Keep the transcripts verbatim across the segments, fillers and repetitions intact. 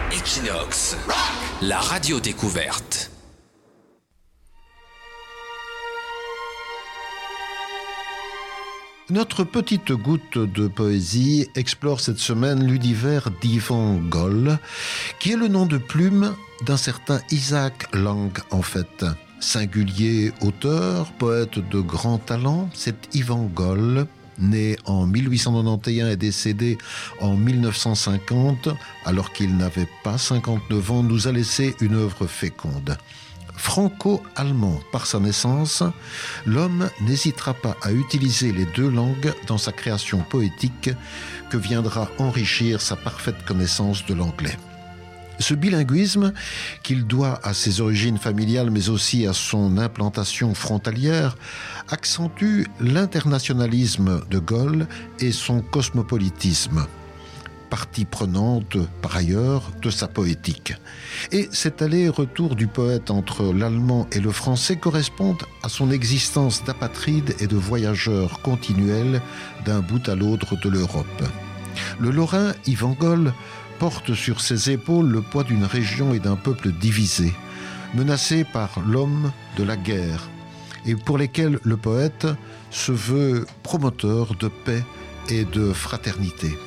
Equinox, la radio découverte. Notre petite goutte de poésie explore cette semaine l'univers d'Yvan Goll, qui est le nom de plume d'un certain Isaac Lang en fait. Singulier auteur, poète de grand talent, cet Yvan Goll, né en mille huit cent quatre-vingt-onze et décédé en mille neuf cent cinquante, alors qu'il n'avait pas cinquante-neuf ans, nous a laissé une œuvre féconde. Franco-allemand par sa naissance, l'homme n'hésitera pas à utiliser les deux langues dans sa création poétique que viendra enrichir sa parfaite connaissance de l'anglais. Ce bilinguisme, qu'il doit à ses origines familiales mais aussi à son implantation frontalière, accentue l'internationalisme de Goll et son cosmopolitisme, partie prenante par ailleurs de sa poétique. Et cet aller-retour du poète entre l'allemand et le français correspond à son existence d'apatride et de voyageur continuel d'un bout à l'autre de l'Europe. Le Lorrain Yvan Goll porte sur ses épaules le poids d'une région et d'un peuple divisés, menacés par l'homme de la guerre, et pour lesquels le poète se veut promoteur de paix et de fraternité.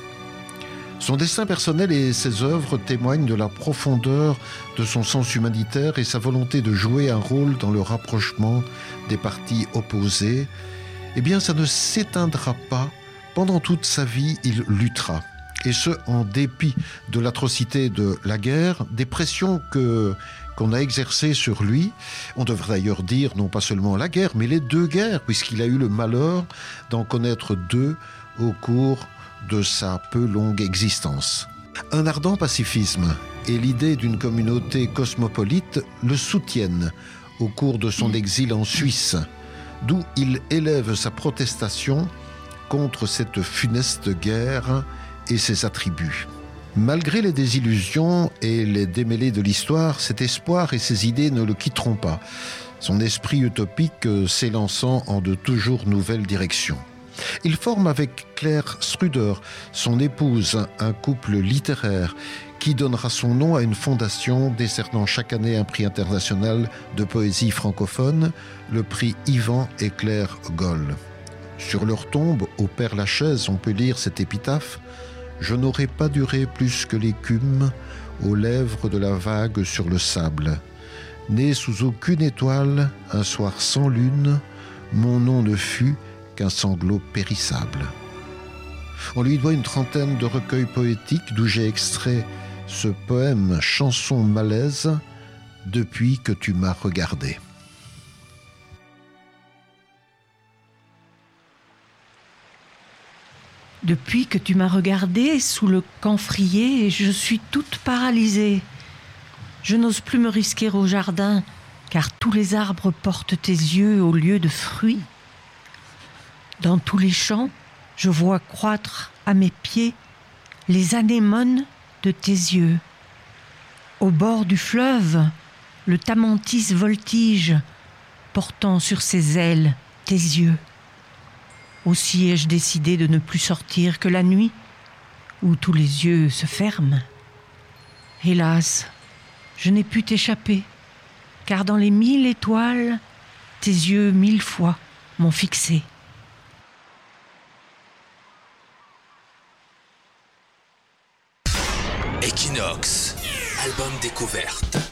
Son destin personnel et ses œuvres témoignent de la profondeur de son sens humanitaire et sa volonté de jouer un rôle dans le rapprochement des partis opposés. Eh bien, ça ne s'éteindra pas. Pendant toute sa vie, il luttera. Et ce, en dépit de l'atrocité de la guerre, des pressions que, qu'on a exercées sur lui. On devrait d'ailleurs dire non pas seulement la guerre, mais les deux guerres, puisqu'il a eu le malheur d'en connaître deux au cours de sa peu longue existence. Un ardent pacifisme et l'idée d'une communauté cosmopolite le soutiennent au cours de son exil en Suisse, d'où il élève sa protestation contre cette funeste guerre et ses attributs. Malgré les désillusions et les démêlés de l'histoire, cet espoir et ses idées ne le quitteront pas, son esprit utopique s'élançant en de toujours nouvelles directions. Il forme avec Claire Struder, son épouse, un couple littéraire qui donnera son nom à une fondation décernant chaque année un prix international de poésie francophone, le prix Yvan et Claire Goll. Sur leur tombe, au Père-Lachaise, on peut lire cette épitaphe: « Je n'aurais pas duré plus que l'écume aux lèvres de la vague sur le sable. Né sous aucune étoile, un soir sans lune, mon nom ne fut qu'un sanglot périssable. » On lui doit une trentaine de recueils poétiques d'où j'ai extrait ce poème chanson malaise, Depuis que tu m'as regardé. Depuis que tu m'as regardé sous le camphrier, je suis toute paralysée. Je n'ose plus me risquer au jardin, car tous les arbres portent tes yeux au lieu de fruits. Dans tous les champs, je vois croître à mes pieds les anémones de tes yeux. Au bord du fleuve, le tamantis voltige, portant sur ses ailes tes yeux. Aussi ai-je décidé de ne plus sortir que la nuit, où tous les yeux se ferment. Hélas, je n'ai pu t'échapper, car dans les mille étoiles, tes yeux mille fois m'ont fixé. Equinox, album découverte.